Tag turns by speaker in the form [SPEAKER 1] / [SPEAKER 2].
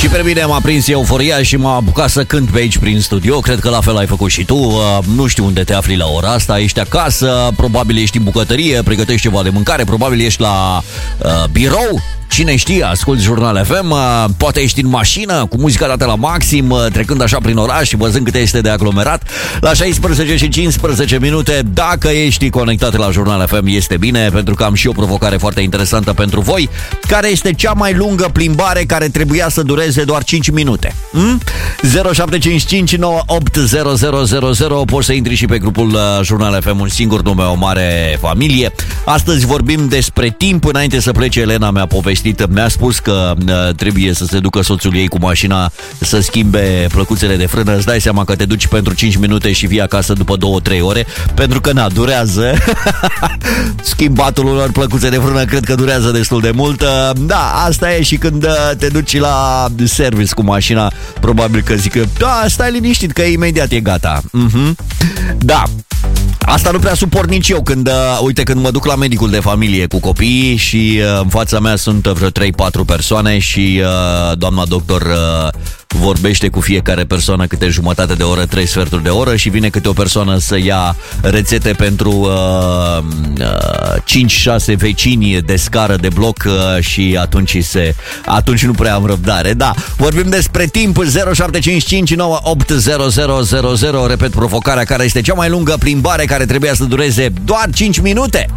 [SPEAKER 1] Și pe mine m-a prins euforia și m-a apucat să cânt pe aici prin studio. Cred că la fel ai făcut și tu. Nu știu unde te afli la ora asta. Ești acasă, probabil ești în bucătărie, pregătești ceva de mâncare, probabil ești la birou. Cine știe, asculti Jurnal FM, poate ești în mașină cu muzica dată la maxim, trecând așa prin oraș și văzând câte este de aglomerat. La 16 și 15 minute, dacă ești conectat la Jurnal FM, este bine, pentru că am și o provocare foarte interesantă pentru voi. Care este cea mai lungă plimbare care trebuia să dureze doar 5 minute? 0755 980000. Poți să intri și pe grupul Jurnal FM, un singur nume, o mare familie. Astăzi vorbim despre timp. Înainte să plece, Elena mi-a spus că trebuie să se ducă soțul ei cu mașina să schimbe plăcuțele de frână. Îți dai seama că te duci pentru 5 minute și vii acasă după 2-3 ore, pentru că durează. Schimbatul unor plăcuțe de frână cred că durează destul de mult. Da, asta e și când te duci la service cu mașina, probabil că zic că da, stai liniștit că imediat e gata. Da. Asta nu prea suport nici eu când mă duc la medicul de familie cu copiii și în fața mea sunt vreo 3-4 persoane și doamna doctor vorbește cu fiecare persoană câte jumătate de oră, 3 sferturi de oră și vine câte o persoană să ia rețete pentru 5-6 vecini de scară de bloc și atunci nu prea am răbdare. Da, vorbim despre timp. 0755 980000. Repet provocarea: care este cea mai lungă plimbare care trebuia să dureze doar 5 minute?